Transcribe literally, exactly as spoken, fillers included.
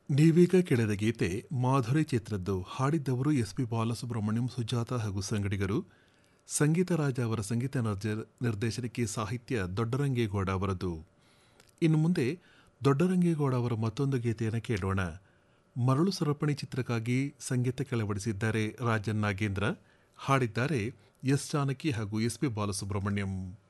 ನೀವೀಗ ಕೇಳಿದ ಗೀತೆ Madhuri ಚಿತ್ರದ್ದು. ಹಾಡಿದ್ದವರು S P Balasubrahmanyam, Sujata ಹಾಗೂ ಸಂಗಡಿಗರು. ಸಂಗೀತ ರಾಜ ಅವರ ಸಂಗೀತ ನಿರ್ದೇಶನಕ್ಕೆ ಸಾಹಿತ್ಯ ದೊಡ್ಡರಂಗೇಗೌಡ ಅವರದ್ದು. ಇನ್ನು ಮುಂದೆ ದೊಡ್ಡರಂಗೇಗೌಡ ಅವರ ಮತ್ತೊಂದು ಗೀತೆಯನ್ನು ಕೇಳೋಣ. ಮರಳು ಸರಪಣಿ ಚಿತ್ರಕ್ಕಾಗಿ ಸಂಗೀತ ಕೆಳವಡಿಸಿದ್ದಾರೆ ರಾಜನ್ ನಾಗೇಂದ್ರ. ಹಾಡಿದ್ದಾರೆ ಎಸ್ ಜಾನಕಿ ಹಾಗೂ ಎಸ್ ಪಿ ಬಾಲಸುಬ್ರಹ್ಮಣ್ಯಂ.